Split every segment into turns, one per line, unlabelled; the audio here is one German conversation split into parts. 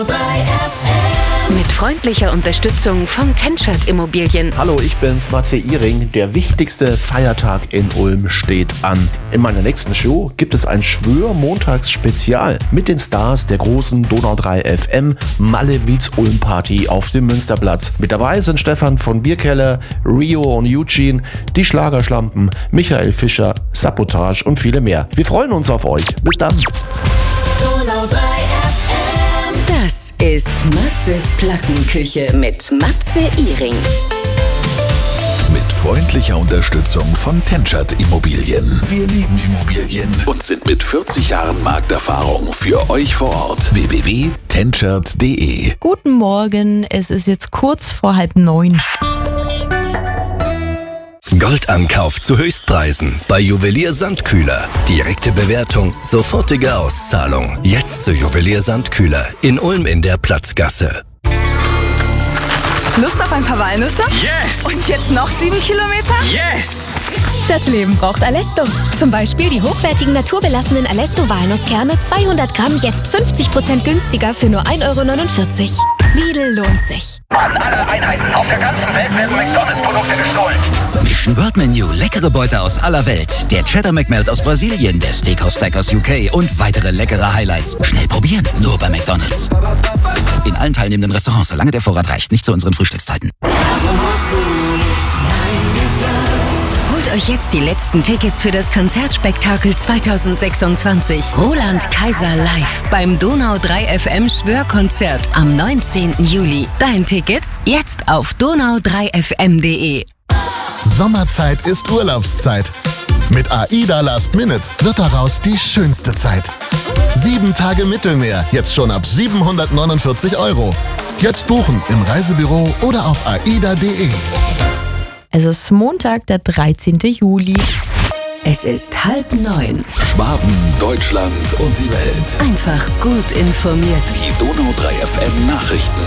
Mit freundlicher Unterstützung von Tenschert Immobilien.
Hallo, ich bin's, Matze Iring. Der wichtigste Feiertag in Ulm steht an. In meiner nächsten Show gibt es ein Schwör-Montags-Spezial mit den Stars der großen Donau 3 FM Malle Beats Ulm Party auf dem Münsterplatz. Mit dabei sind Stefan von Bierkeller, Rio und Eugene, die Schlagerschlampen, Michael Fischer, Sabotage und viele mehr. Wir freuen uns auf euch. Bis dann.
Donau 3 FM. Das ist Matzes Plattenküche mit Matze Iring.
Mit freundlicher Unterstützung von Tenschert Immobilien. Wir lieben Immobilien und sind mit 40 Jahren Markterfahrung für euch vor Ort. www.tenschert.de.
Guten Morgen, es ist jetzt kurz vor 8:30.
Goldankauf zu Höchstpreisen bei Juwelier Sandkühler. Direkte Bewertung, sofortige Auszahlung. Jetzt zu Juwelier Sandkühler in Ulm in der Platzgasse.
Lust auf ein paar Walnüsse?
Yes!
Und jetzt noch 7 Kilometer?
Yes!
Das Leben braucht Alesto. Zum Beispiel die hochwertigen naturbelassenen Alesto-Walnusskerne 200 Gramm jetzt 50% günstiger für nur 1,49 €. Lidl lohnt sich.
An alle Einheiten auf der ganzen Welt werden McDonalds-Produkte gestohlen.
Mission World Menu, leckere Beute aus aller Welt. Der Cheddar McMelt aus Brasilien, der Steakhouse Stack aus UK und weitere leckere Highlights. Schnell probieren, nur bei McDonalds. In allen teilnehmenden Restaurants, solange der Vorrat reicht, nicht zu unseren Frühstückszeiten.
Holt euch jetzt die letzten Tickets für das Konzertspektakel 2026. Roland Kaiser live beim Donau 3 FM Schwörkonzert am 19. Juli. Dein Ticket jetzt auf donau3fm.de.
Sommerzeit ist Urlaubszeit. Mit AIDA Last Minute wird daraus die schönste Zeit. 7 Tage Mittelmeer, jetzt schon ab 749 €. Jetzt buchen im Reisebüro oder auf aida.de.
Es ist Montag, der 13. Juli.
Es ist 8:30.
Schwaben, Deutschland und die Welt.
Einfach gut informiert.
Die Donau 3 FM Nachrichten.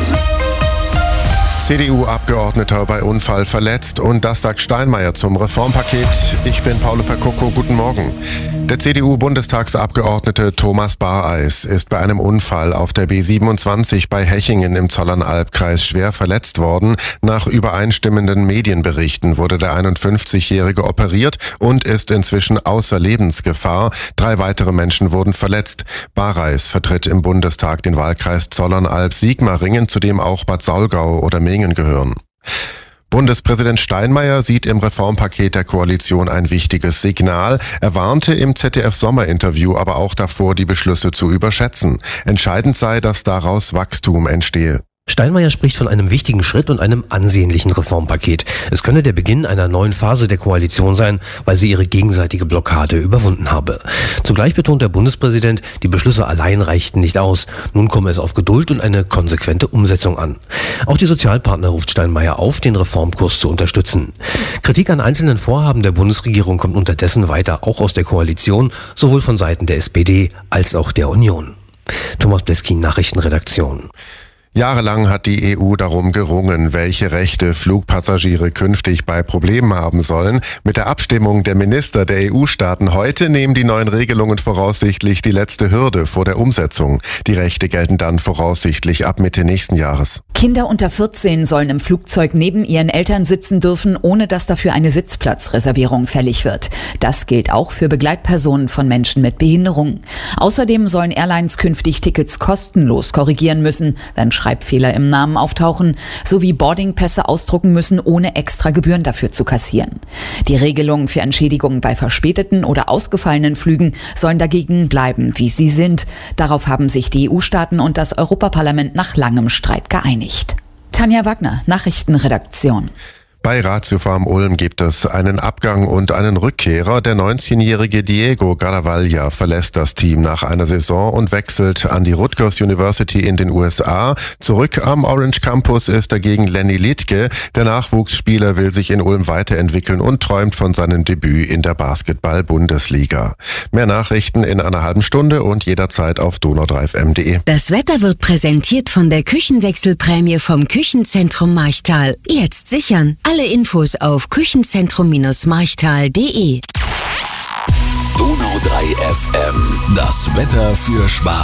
CDU-Abgeordneter bei Unfall verletzt und das sagt Steinmeier zum Reformpaket. Ich bin Paolo Percocco, guten Morgen. Der CDU-Bundestagsabgeordnete Thomas Bareis ist bei einem Unfall auf der B27 bei Hechingen im Zollernalbkreis schwer verletzt worden. Nach übereinstimmenden Medienberichten wurde der 51-Jährige operiert und ist inzwischen außer Lebensgefahr. 3 weitere Menschen wurden verletzt. Bareis vertritt im Bundestag den Wahlkreis Zollernalb-Sigmaringen, zu dem auch Bad Saulgau oder Mingen gehören. Bundespräsident Steinmeier sieht im Reformpaket der Koalition ein wichtiges Signal. Er warnte im ZDF-Sommerinterview aber auch davor, die Beschlüsse zu überschätzen. Entscheidend sei, dass daraus Wachstum entstehe.
Steinmeier spricht von einem wichtigen Schritt und einem ansehnlichen Reformpaket. Es könne der Beginn einer neuen Phase der Koalition sein, weil sie ihre gegenseitige Blockade überwunden habe. Zugleich betont der Bundespräsident, die Beschlüsse allein reichten nicht aus. Nun komme es auf Geduld und eine konsequente Umsetzung an. Auch die Sozialpartner ruft Steinmeier auf, den Reformkurs zu unterstützen. Kritik an einzelnen Vorhaben der Bundesregierung kommt unterdessen weiter auch aus der Koalition, sowohl von Seiten der SPD als auch der Union. Thomas Bleskin, Nachrichtenredaktion.
Jahrelang hat die EU darum gerungen, welche Rechte Flugpassagiere künftig bei Problemen haben sollen. Mit der Abstimmung der Minister der EU-Staaten heute nehmen die neuen Regelungen voraussichtlich die letzte Hürde vor der Umsetzung. Die Rechte gelten dann voraussichtlich ab Mitte nächsten Jahres.
Kinder unter 14 sollen im Flugzeug neben ihren Eltern sitzen dürfen, ohne dass dafür eine Sitzplatzreservierung fällig wird. Das gilt auch für Begleitpersonen von Menschen mit Behinderung. Außerdem sollen Airlines künftig Tickets kostenlos korrigieren müssen, wenn Schreibfehler im Namen auftauchen, sowie Boardingpässe ausdrucken müssen, ohne extra Gebühren dafür zu kassieren. Die Regelungen für Entschädigungen bei verspäteten oder ausgefallenen Flügen sollen dagegen bleiben, wie sie sind. Darauf haben sich die EU-Staaten und das Europaparlament nach langem Streit geeinigt. Tanja Wagner, Nachrichtenredaktion.
Bei Ratio Farm Ulm gibt es einen Abgang und einen Rückkehrer. Der 19-jährige Diego Garavaglia verlässt das Team nach einer Saison und wechselt an die Rutgers University in den USA. Zurück am Orange Campus ist dagegen Lenny Liedtke. Der Nachwuchsspieler will sich in Ulm weiterentwickeln und träumt von seinem Debüt in der Basketball-Bundesliga. Mehr Nachrichten in einer halben Stunde und jederzeit auf donau3fm.de.
Das Wetter wird präsentiert von der Küchenwechselprämie vom Küchenzentrum Marchtal. Jetzt sichern. Alle Infos auf küchenzentrum-marchtal.de.
Donau 3 FM, das Wetter für Schwaben.